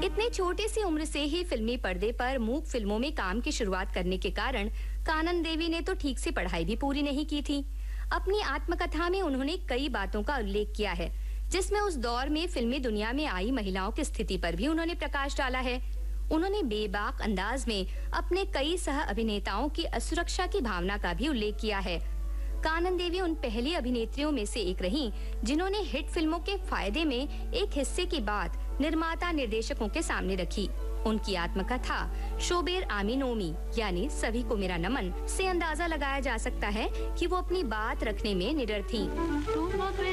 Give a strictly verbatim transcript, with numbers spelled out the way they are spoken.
इतने छोटी सी उम्र से ही फिल्मी पर्दे पर मूक फिल्मों में काम की शुरुआत करने के कारण कानन देवी ने तो ठीक से पढ़ाई भी पूरी नहीं की थी। अपनी आत्मकथा में उन्होंने कई बातों का उल्लेख किया है, जिसमें उस दौर में फिल्मी दुनिया में आई महिलाओं की स्थिति पर भी उन्होंने प्रकाश डाला है। उन्होंने बेबाक अंदाज में अपने कई सह अभिनेताओं की असुरक्षा की भावना का भी उल्लेख किया है। कानन देवी उन पहली अभिनेत्रियों में से एक रहीं, जिन्होंने हिट फिल्मों के फायदे में एक हिस्से की बात निर्माता निर्देशकों के सामने रखी। उनकी आत्मकथा शोबेर आमीनोमी यानी सभी को मेरा नमन से अंदाजा लगाया जा सकता है कि वो अपनी बात रखने में निडर थीं।